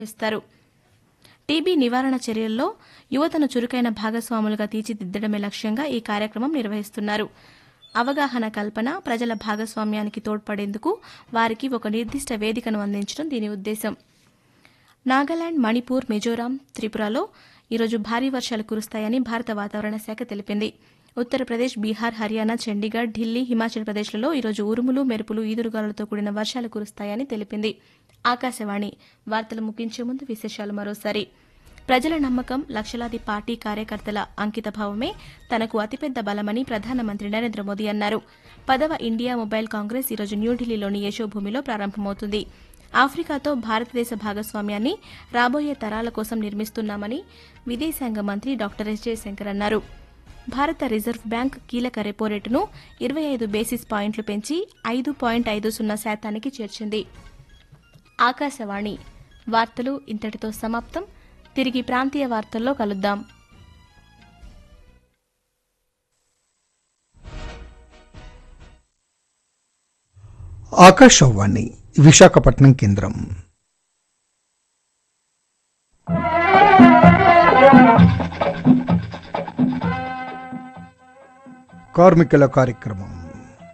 ఇస్తారు. టీబీ నివారణ చర్యల్లో యువతను చురుకైన భాగస్వాములుగా తీర్చిదిద్దడమే లక్ష్యంగా ఈ కార్యక్రమం నిర్వహిస్తున్నారు. అవగాహన కల్పన, ప్రజల భాగస్వామ్యానికి తోడ్పడేందుకు వారికి ఒక నిర్దిష్ట వేదికను అందించడం దీని ఉద్దేశం. నాగాలాండ్, మణిపూర్, మిజోరాం, త్రిపురలో ఈరోజు భారీ వర్షాలు కురుస్తాయని భారత వాతావరణ శాఖ తెలిపింది. ఉత్తరప్రదేశ్, బీహార్, హర్యానా, చండీగఢ్, ఢిల్లీ, హిమాచల్ ప్రదేశ్లలో ఈరోజు ఉరుములు, మెరుపులు, ఈదురుగాలులతో కూడిన వర్షాలు కురుస్తాయని తెలిపింది. ఆకాశవాణి వార్తలు ముగించే ముందు విశేషాలు మరోసారి. ప్రజల నమ్మకం, లక్షలాది పార్టీ కార్యకర్తల అంకితభావమే తనకు అతిపెద్ద బలమని ప్రధానమంత్రి నరేంద్ర మోదీ అన్నారు. 10వ ఇండియా మొబైల్ కాంగ్రెస్ ఈరోజు న్యూఢిల్లీలోని యశోభూమిలో ప్రారంభమవుతుంది. ఆఫ్రికాతో భారతదేశ భాగస్వామ్యాన్ని రాబోయే తరాల కోసం నిర్మిస్తున్నామని విదేశాంగ మంత్రి డాక్టర్ ఎస్ జయశంకర్ అన్నారు. భారత రిజర్వ్ బ్యాంక్ కీలక రెపో రేటును 25 బేసిస్ పాయింట్లు పెంచి 5.50% చేర్చింది. ఆకాశవాణి వార్తలు ఇంతటితో సమాప్తం. తిరిగి ప్రాంతీయ వార్తల్లో కలుద్దాం. ఆకాశవాణి విశాఖపట్నం కేంద్రం. కార్మికుల కార్యక్రమం.